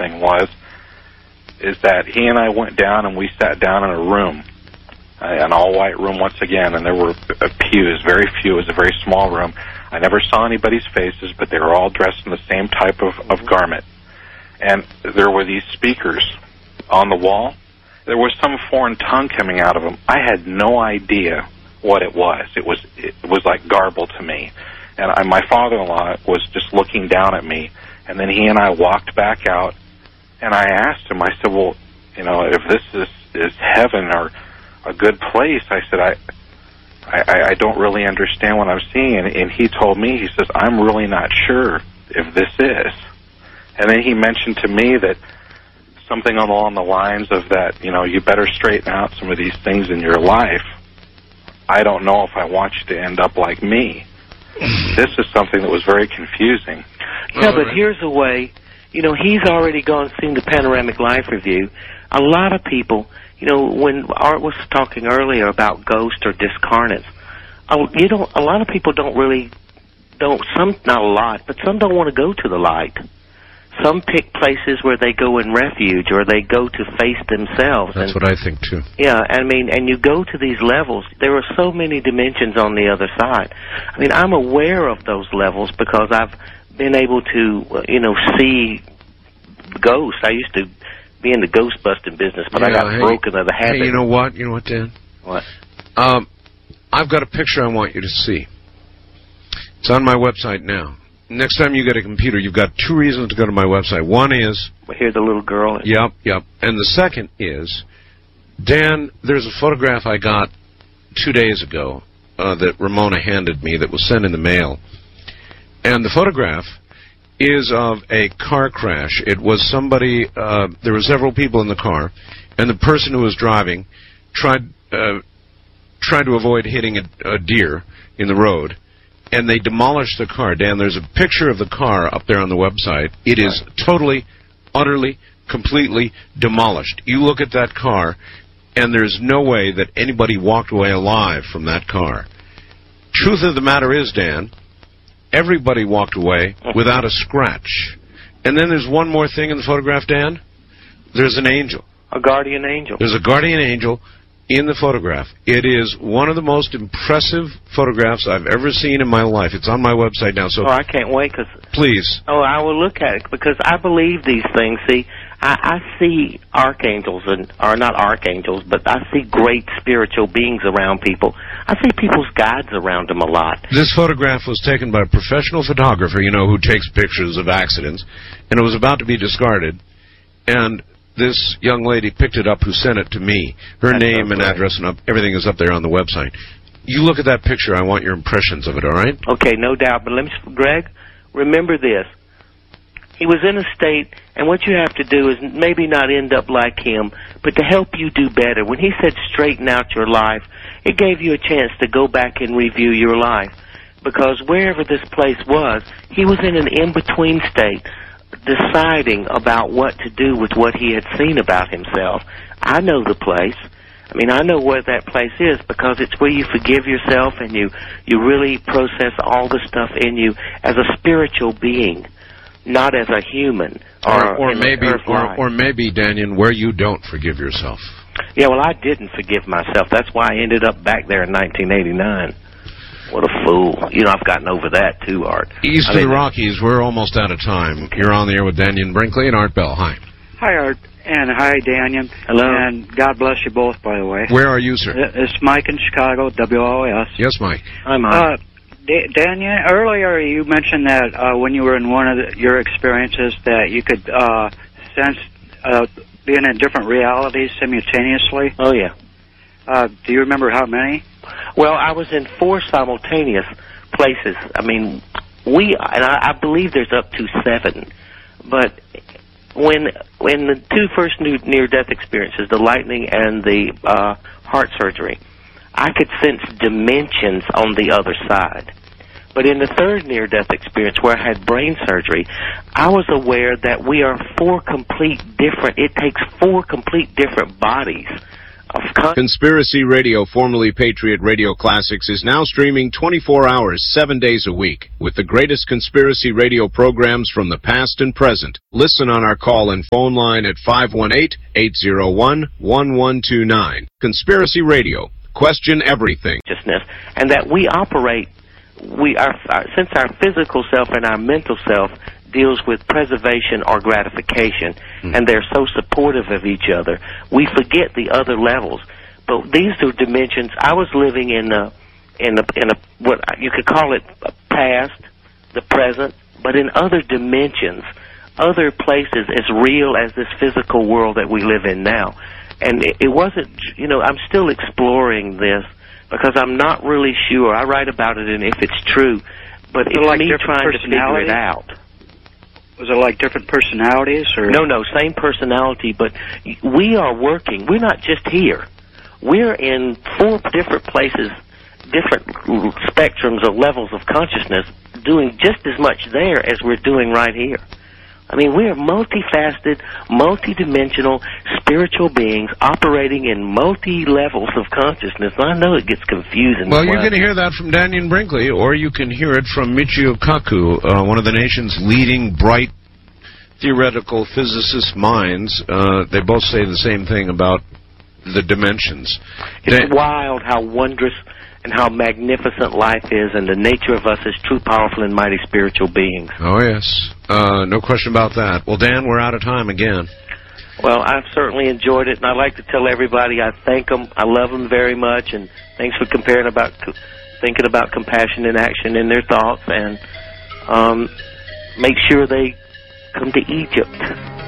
thing is that he and I went down and we sat down in a room, an all-white room once again, and there were pews, very few. It was a very small room. I never saw anybody's faces, but they were all dressed in the same type of garment. And there were these speakers on the wall. There was some foreign tongue coming out of them. I had no idea what it was. It was like garble to me. And my father-in-law was just looking down at me, and then he and I walked back out, and I asked him, I said, well, you know, if this is heaven or a good place, I said, I don't really understand what I'm seeing. And he told me, he says, I'm really not sure if this is. And then he mentioned to me that something along the lines of that, you know, you better straighten out some of these things in your life. I don't know if I want you to end up like me. This is something that was very confusing. Yeah, but here's a way. You know, he's already gone and seen the Panoramic Life Review. A lot of people, you know, when Art was talking earlier about ghosts or discarnates, a lot of people not a lot, but some don't want to go to the light. Some pick places where they go in refuge or they go to face themselves. That's what I think, too. Yeah, I mean, and you go to these levels. There are so many dimensions on the other side. I mean, I'm aware of those levels because I've been able to, see ghosts. I used to be in the ghost busting business, but I got broken of the habit. Hey, you know what, Dan? What? I've got a picture I want you to see. It's on my website now. Next time you get a computer, you've got two reasons to go to my website. One is... Here's the little girl. Yep. And the second is, Dan, there's a photograph I got 2 days ago that Ramona handed me that was sent in the mail. And the photograph is of a car crash. It was somebody... there were several people in the car, and the person who was driving tried to avoid hitting a deer in the road. And they demolished the car. Dan, there's a picture of the car up there on the website. It is totally, utterly, completely demolished. You look at that car, and there's no way that anybody walked away alive from that car. Truth of the matter is, Dan, everybody walked away without a scratch. And then there's one more thing in the photograph, Dan. There's an angel. A guardian angel. There's a guardian angel in the photograph. It is one of the most impressive photographs I've ever seen in my life. It's on my website now. So I can't wait. Please. I will look at it because I believe these things. See, I see archangels, or not archangels, but I see great spiritual beings around people. I see people's guides around them a lot. This photograph was taken by a professional photographer, who takes pictures of accidents, and it was about to be discarded. And this young lady picked it up who sent it to me. Her name and address and everything is up there on the website. You look at that picture. I want your impressions of it, all right? Okay, no doubt. But Greg, remember this. He was in a state, and what you have to do is maybe not end up like him, but to help you do better. When he said straighten out your life, it gave you a chance to go back and review your life. Because wherever this place was, he was in an in-between state, deciding about what to do with what he had seen about himself. I know the place. I mean, I know where that place is because it's where you forgive yourself and you really process all the stuff in you as a spiritual being, not as a human. Or maybe, Daniel, where you don't forgive yourself. Yeah, well, I didn't forgive myself. That's why I ended up back there in 1989. What a fool. I've gotten over that, too, Art. East of the Rockies, we're almost out of time. You're on the air with Daniel Brinkley and Art Bell. Hi. Hi, Art. And hi, Daniel. Hello. And God bless you both, by the way. Where are you, sir? It's Mike in Chicago, WOS. Yes, Mike. Hi, Mike. Daniel, earlier you mentioned that when you were in one of your experiences that you could sense being in different realities simultaneously. Oh, yeah. Do you remember how many? Well, I was in 4 simultaneous places. I mean, I believe there's up to 7. But when the 2 first near-death experiences, the lightning and the heart surgery, I could sense dimensions on the other side. But in the 3rd near-death experience, where I had brain surgery, I was aware that we are 4 complete different. It takes 4 complete different bodies Conspiracy Radio, formerly Patriot Radio Classics, is now streaming 24 hours, 7 days a week, with the greatest conspiracy radio programs from the past and present. Listen on our call and phone line at 518-801-1129. Conspiracy Radio. Question everything. And that we operate, since our physical self and our mental self deals with preservation or gratification, and they're so supportive of each other, we forget the other levels. But these are dimensions. I was living in a what you could call it a past, the present, but in other dimensions, other places as real as this physical world that we live in now. And it wasn't, I'm still exploring this because I'm not really sure. I write about it, and if it's true, but it's like me trying to figure it out. Was it like different personalities? Or? No, same personality, but we are working. We're not just here. We're in 4 different places, different spectrums of levels of consciousness, doing just as much there as we're doing right here. I mean, we are multifaceted, multidimensional spiritual beings operating in multi-levels of consciousness. I know it gets confusing. Well, you're going to hear that from Daniel Brinkley, or you can hear it from Michio Kaku, one of the nation's leading bright theoretical physicist minds. They both say the same thing about the dimensions. It's wild how wondrous and how magnificent life is, and the nature of us as true, powerful, and mighty spiritual beings. Oh, yes. No question about that. Well, Dan, we're out of time again. Well, I've certainly enjoyed it, and I'd like to tell everybody I thank them, I love them very much, and thanks for thinking about compassion in action in their thoughts, and make sure they come to Egypt.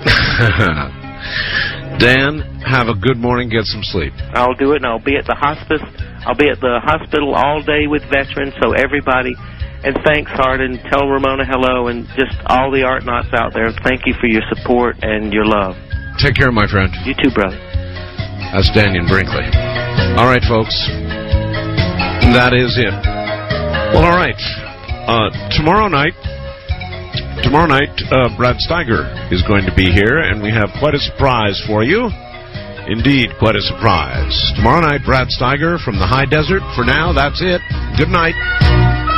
Dan, have a good morning. Get some sleep. I'll do it, and I'll be at the hospice. I'll be at the hospital all day with veterans, so everybody. And thanks, Hardin. Tell Ramona hello, and just all the art knots out there. Thank you for your support and your love. Take care, my friend. You too, brother. That's Daniel Brinkley. All right, folks. That is it. Well, all right. Tomorrow night, Brad Steiger is going to be here, and we have quite a surprise for you. Indeed, quite a surprise. Tomorrow night, Brad Steiger from the high desert. For now, that's it. Good night.